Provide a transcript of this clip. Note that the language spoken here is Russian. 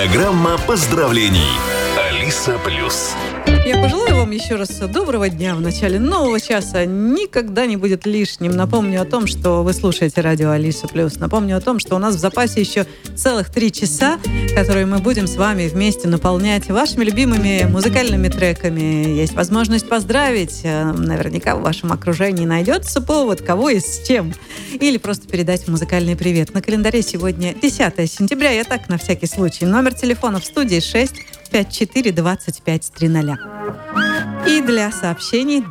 Программа поздравлений. Алиса Плюс. Я пожелаю вам еще раз доброго дня в начале нового часа. Никогда не будет лишним. Напомню о том, что вы слушаете радио Алиса Плюс. Напомню о том, что у нас в запасе еще целых 3 часа, которые мы будем с вами вместе наполнять вашими любимыми музыкальными треками. Есть возможность поздравить. Наверняка в вашем окружении найдется повод, кого и с чем. Или просто передать музыкальный привет. На календаре сегодня 10 сентября. Я так, на всякий случай. Номер телефона в студии 6 54 25 300. И для сообщений